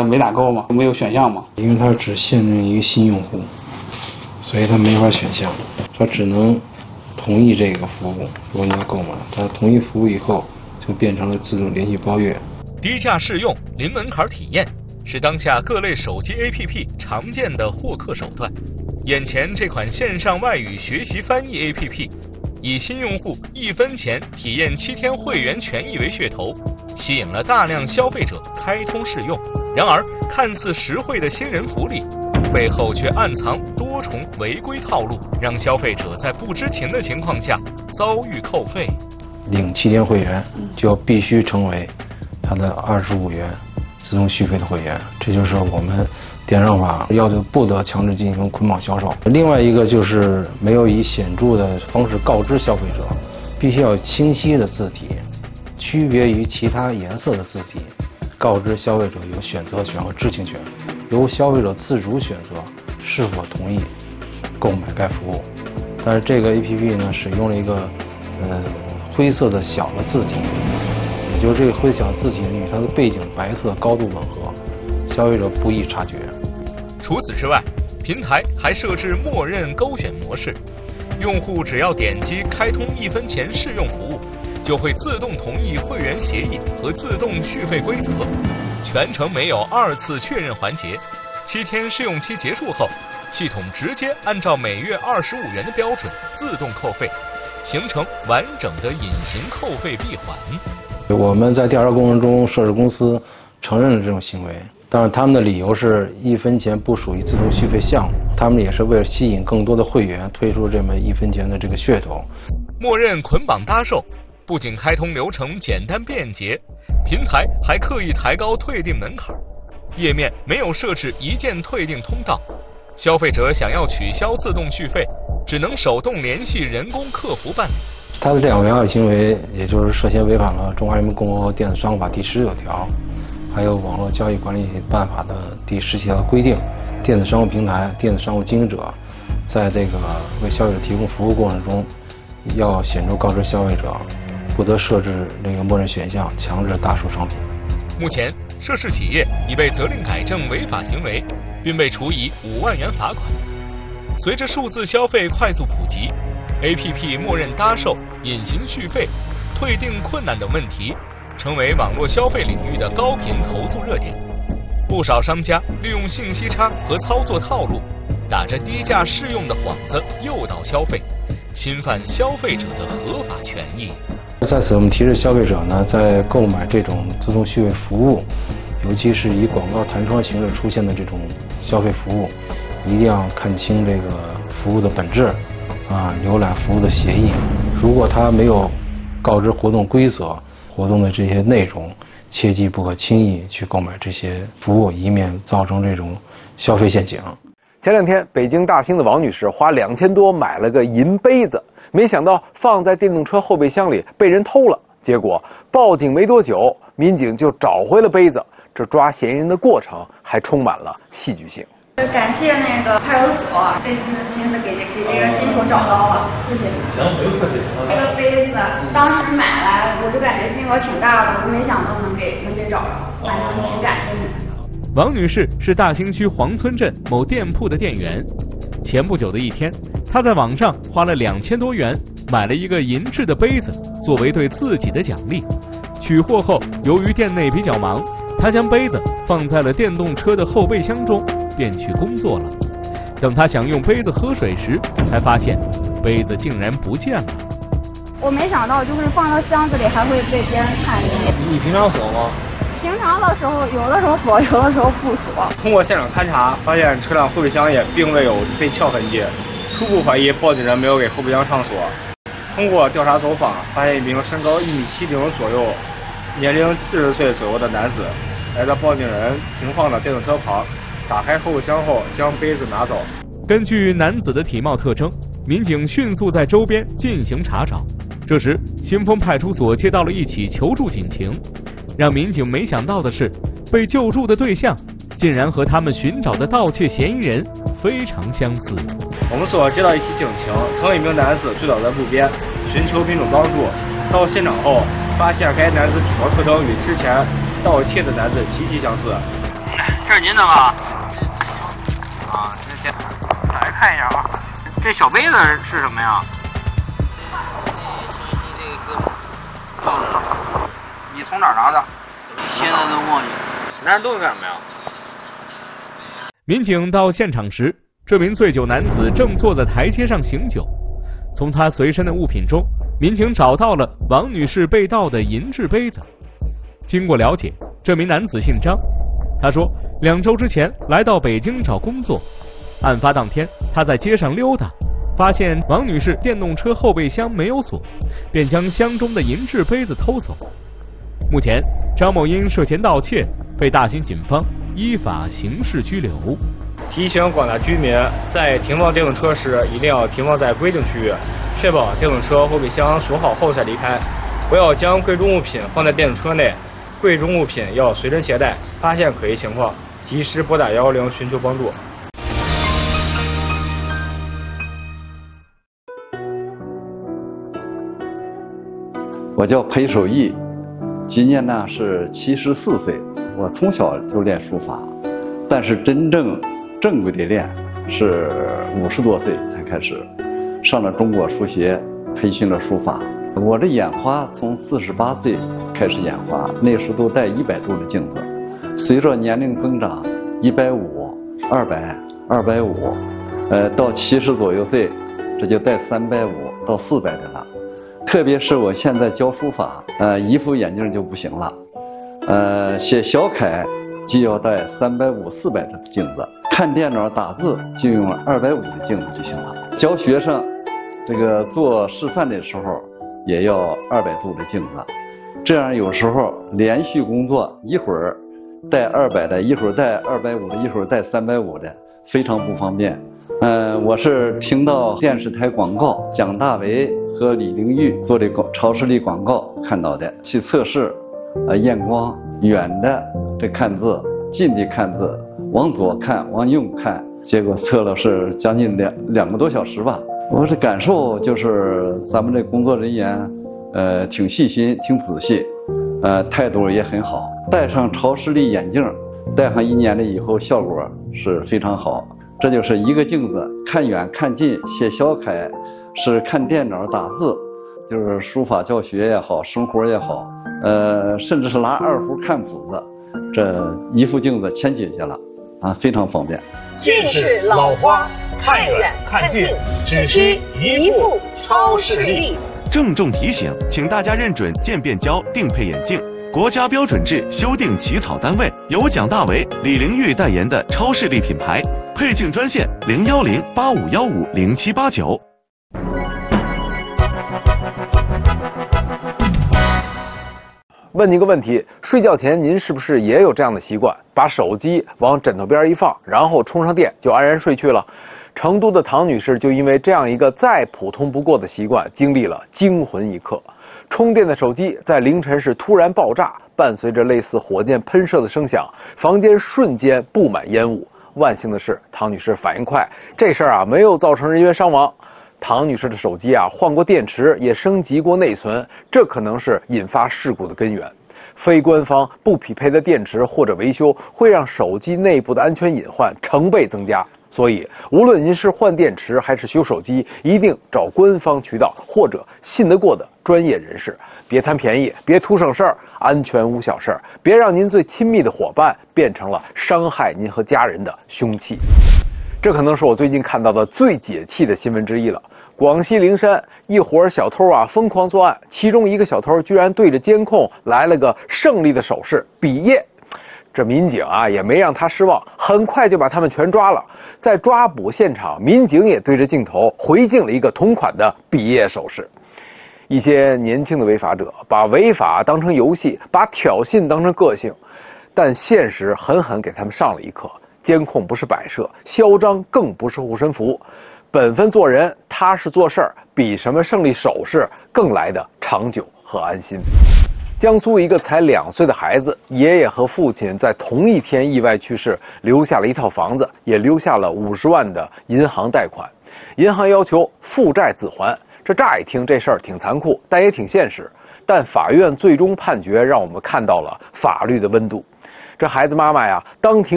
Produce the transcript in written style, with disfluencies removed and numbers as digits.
没打够吗？没有选项吗？ 因为它只限制一个新用户，所以它没法选项，它只能同意这个服务。如果你要购买，它同意服务以后，就变成了自动连续包月。 低价试用、零门槛体验，是当下各类手机 APP 常见的获客手段。眼前这款线上外语学习翻译 APP， 以新用户1分钱体验7天会员权益为噱头，吸引了大量消费者开通试用。然而，看似实惠的新人福利，背后却暗藏多重违规套路，让消费者在不知情的情况下遭遇扣费。 领7天会员就必须成为它的25元自动续费的会员，这就是我们电商法要求不得强制进行捆绑销售。另外一个就是没有以显著的方式告知消费者，必须要有清晰的字体，区别于其他颜色的字体，告知消费者有选择权和知情权，由消费者自主选择是否同意购买该服务。但是这个 APP 呢，使用了一个灰色的小的字体，也就是这个灰小字体与它的背景白色高度吻合，消费者不易察觉。 除此之外，平台还设置默认勾选模式，用户只要点击开通1分钱试用服务，就会自动同意会员协议和自动续费规则，全程没有2次确认环节。7天试用期结束后，系统直接按照每月25元的标准自动扣费，形成完整的隐形扣费闭环。 我们在调查过程中，涉事公司承认了这种行为，但是他们的理由是1分钱不属于自动续费项目，他们也是为了吸引更多的会员推出这么1分钱的这个噱头。 默认捆绑搭售，不仅开通流程简单便捷，平台还刻意抬高退订门槛，页面没有设置一键退订通道，消费者想要取消自动续费，只能手动联系人工客服办理。 他的这样违法行为，也就是涉嫌违反了《中华人民共和国电子商务法》第19条，还有《网络交易管理办法》的第17条的规定。电子商务平台、电子商务经营者在这个为消费者提供服务过程中，要显著告知消费者，不得设置这个默认选项，强制大数商品。 目前，涉事企业已被责令改正违法行为，并被处以5万元罚款。随着数字消费快速普及，APP 默认搭售、隐形续费、退订困难等问题，成为网络消费领域的高频投诉热点。不少商家利用信息差和操作套路，打着低价试用的幌子诱导消费，侵犯消费者的合法权益。 在此，我们提示消费者呢，在购买这种自动续费服务，尤其是以广告弹窗形式出现的这种消费服务，一定要看清这个服务的本质，浏览服务的协议。如果他没有告知活动规则、活动的这些内容，切记不可轻易去购买这些服务，以免造成这种消费陷阱。 前2天，北京大兴的王女士花2000多买了个银杯子，没想到放在电动车后备箱里被人偷了。结果报警没多久，民警就找回了杯子。这抓嫌疑人的过程还充满了戏剧性。 感谢那个派出所费尽心思给这个新手找到了，谢谢你。 行，不用客气。 这个杯子当时买来，我就感觉金额挺大的，我没想到能给找着，反正挺感谢你们。 王女士是大兴区黄村镇某店铺的店员，前不久的一天，她在网上花了2000多元买了一个银质的杯子，作为对自己的奖励。取货后，由于店内比较忙，她将杯子放在了电动车的后备箱中，便去工作了。等他想用杯子喝水时，才发现杯子竟然不见了。 我没想到，就是放到箱子里还会被别人看见。 你平常锁吗？ 平常的时候，有的时候锁，有的时候不锁。 通过现场勘查，发现车辆后备箱也并未有被撬痕迹，初步怀疑报警人没有给后备箱上锁。通过调查走访，发现一名身高1.70米左右、年龄40岁左右的男子，来到报警人停放的电动车旁，打开后备箱后将杯子拿走。 根据男子的体貌特征，民警迅速在周边进行查找。这时，新丰派出所接到了一起求助警情。让民警没想到的是，被救助的对象竟然和他们寻找的盗窃嫌疑人非常相似。 我们所接到一起警情，称一名男子醉倒在路边，寻求民众帮助。到现场后，发现该男子体貌特征与之前盗窃的男子极其相似。 这是您的吧？啊，这来看一下啊，这小杯子是什么呀？你从哪儿拿的？ 现在都忘记了。 拿着东西干什么呀？ 民警到现场时，这名醉酒男子正坐在台阶上醒酒。从他随身的物品中，民警找到了王女士被盗的银质杯子。经过了解，这名男子姓张，他说2周之前来到北京找工作，案发当天他在街上溜达，发现王女士电动车后备箱没有锁，便将箱中的银质杯子偷走。目前张某因涉嫌盗窃被大兴警方依法刑事拘留。 提醒广大居民，在停放电动车时一定要停放在规定区域，确保电动车后备箱锁好后再离开，不要将贵重物品放在电动车内，贵重物品要随身携带，发现可疑情况及时拨打110寻求帮助。 我叫裴守义，今年呢是74岁。我从小就练书法，但是真正正规的练是50多岁才开始，上了中国书协，培训了书法。我这眼花从48岁开始眼花，那时都戴100度的镜子，随着年龄增长，150、200、250，到70左右岁，这就戴350到400的了。特别是我现在教书法，一副眼镜就不行了，写小楷就要戴350、400的镜子，看电脑打字就用250的镜子就行了。教学生，这个做示范的时候也要200度的镜子，这样有时候连续工作，一会儿戴200的，一会儿戴250的，一会儿戴350的，非常不方便。我是听到电视台广告，蒋大为和李玲玉做的超视力广告看到的，去测试，验光，远的这看字，近的看字，往左看，往右看，结果测了是将近两个多小时吧。我这感受就是咱们这工作人员，挺细心，挺仔细，态度也很好。戴上超视力眼镜，戴上1年了以后，效果是非常好。这就是一个镜子，看远看近，写小楷，是看电脑打字，就是书法教学也好，生活也好，甚至是拿二胡看谱子，这一副镜子全解决了，非常方便。 近视老花，看远看近，只需一副超视力。 郑重提醒，请大家认准渐变胶定配眼镜，国家标准制修订起草单位由蒋大为、李玲玉代言的超视力品牌。配镜专线010-8515-0789。 问您个问题，睡觉前您是不是也有这样的习惯，把手机往枕头边一放，然后充上电就安然睡去了？成都的唐女士就因为这样一个再普通不过的习惯，经历了惊魂一刻。充电的手机在凌晨时突然爆炸，伴随着类似火箭喷射的声响，房间瞬间布满烟雾。万幸的是，唐女士反应快，这事儿没有造成人员伤亡。唐女士的手机换过电池，也升级过内存，这可能是引发事故的根源。非官方不匹配的电池或者维修，会让手机内部的安全隐患成倍增加。所以，无论您是换电池还是修手机，一定找官方渠道或者信得过的专业人士。别贪便宜，别图省事儿，安全无小事儿，别让您最亲密的伙伴变成了伤害您和家人的凶器。这可能是我最近看到的最解气的新闻之一了。广西灵山一伙小偷疯狂作案，其中一个小偷居然对着监控来了个胜利的手势比耶。这民警也没让他失望，很快就把他们全抓了。在抓捕现场，民警也对着镜头回敬了一个同款的比耶手势。一些年轻的违法者把违法当成游戏，把挑衅当成个性，但现实狠狠给他们上了一课。监控不是摆设，嚣张更不是护身符，本分做人，踏实做事儿，比什么胜利手势更来的长久和安心。江苏一个才2岁的孩子，爷爷和父亲在同一天意外去世，留下了一套房子，也留下了50万的银行贷款。银行要求负债自还。这乍一听这事儿挺残酷，但也挺现实。但法院最终判决让我们看到了法律的温度。这孩子妈妈当庭